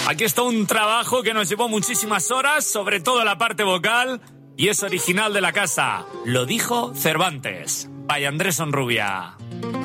Aquí está un trabajo que nos llevó muchísimas horas, sobre todo la parte vocal, y es original de la casa. Lo dijo Cervantes. Vaya Andrés Onrubia.